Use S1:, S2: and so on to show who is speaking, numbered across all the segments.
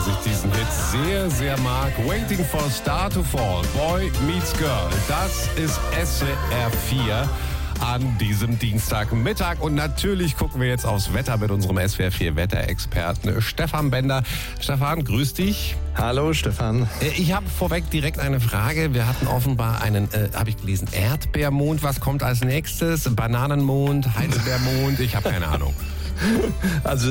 S1: dass ich diesen Hit sehr, sehr mag. Waiting for a Star to Fall, Boy Meets Girl. Das ist SWR 4 an diesem Dienstagmittag. Und natürlich gucken wir jetzt aufs Wetter mit unserem SWR 4 Wetterexperten Stefan Bender. Stefan, grüß dich.
S2: Hallo Stefan.
S1: Ich habe vorweg direkt eine Frage. Wir hatten offenbar einen, habe ich gelesen, Erdbeermond. Was kommt als nächstes? Bananenmond, Heidelbeermond? Ich habe keine Ahnung.
S2: Also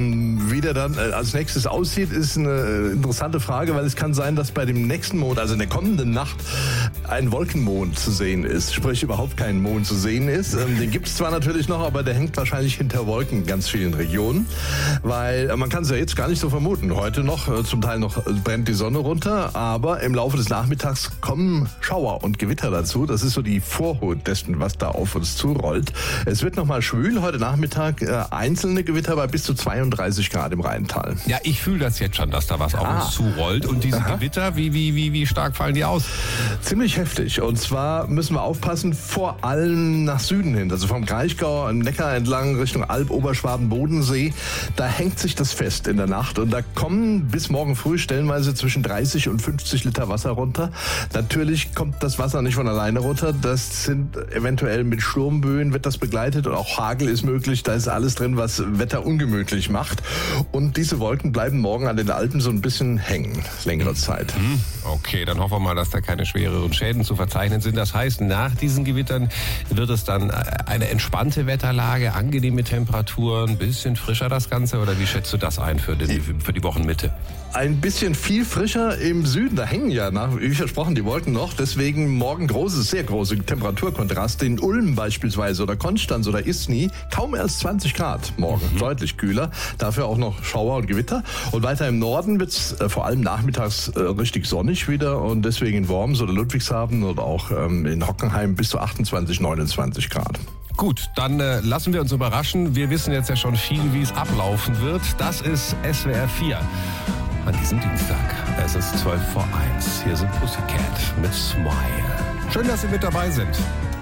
S2: wie der dann als nächstes aussieht, ist eine interessante Frage, weil es kann sein, dass bei dem nächsten Mond, also in der kommenden Nacht, ein Wolkenmond zu sehen ist, sprich überhaupt kein Mond zu sehen ist. Den gibt es zwar natürlich noch, aber der hängt wahrscheinlich hinter Wolken in ganz vielen Regionen, weil man kann es ja jetzt gar nicht so vermuten. Heute noch, zum Teil noch brennt die Sonne runter, aber im Laufe des Nachmittags kommen Schauer und Gewitter dazu. Das ist so die Vorhut dessen, was da auf uns zurollt. Es wird nochmal schwül, heute Nachmittag einzelne Gewitter bei bis zu 32 Grad im Rheintal.
S1: Ja, ich fühle das jetzt schon, dass da was auf uns zurollt. Und diese Gewitter, wie stark fallen die aus?
S2: Ziemlich heftig. Und zwar müssen wir aufpassen, vor allem nach Süden hin. Also vom Kraichgau am Neckar entlang Richtung Alb, Oberschwaben, Bodensee. Da hängt sich das fest in der Nacht. Und da kommen bis morgen früh stellenweise zwischen 30 und 50 Liter Wasser runter. Natürlich kommt das Wasser nicht von alleine runter. Das sind eventuell mit Sturmböen wird das begleitet. Und auch Hagel ist möglich. Da ist alles drin, was Wetter ungemütlich macht. Und diese Wolken bleiben morgen an den Alpen so ein bisschen hängen, längere Zeit.
S1: Okay, dann hoffen wir mal, dass da keine schwereren Schäden zu verzeichnen sind. Das heißt, nach diesen Gewittern wird es dann eine entspannte Wetterlage, angenehme Temperaturen, ein bisschen frischer das Ganze? Oder wie schätzt du das ein für die Wochenmitte?
S2: Ein bisschen viel frischer im Süden. Da hängen ja, wie versprochen, die Wolken noch. Deswegen morgen sehr große Temperaturkontraste. In Ulm beispielsweise oder Konstanz oder Isny kaum erst 20 Grad morgen. Deutlich kühler. Dafür auch noch Schauer und Gewitter. Und weiter im Norden wird es vor allem nachmittags richtig sonnig wieder. Und deswegen in Worms oder Ludwigshafen oder auch in Hockenheim bis zu 28, 29 Grad.
S1: Gut, dann lassen wir uns überraschen. Wir wissen jetzt ja schon viel, wie es ablaufen wird. Das ist SWR 4 an diesem Dienstag. Es ist 12 vor 1. Hier sind Pussycat mit Smile. Schön, dass Sie mit dabei sind.